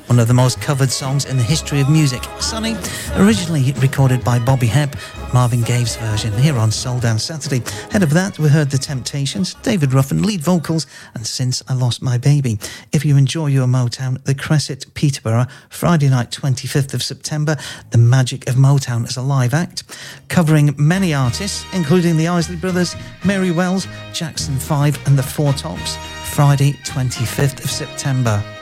one of the most covered songs in the history of music. Sunny, originally recorded by Bobby Hebb, Marvin Gaye's version here on Soul Dance Saturday. Ahead of that, we heard The Temptations, David Ruffin, lead vocals, and Since I Lost My Baby. If you enjoy your Motown, the Crescent, Peterborough, Friday night 25th of September, The Magic of Motown as a live act, covering many artists, including the Isley Brothers, Mary Wells, Jackson 5 and the Four Tops, Friday 25th of September.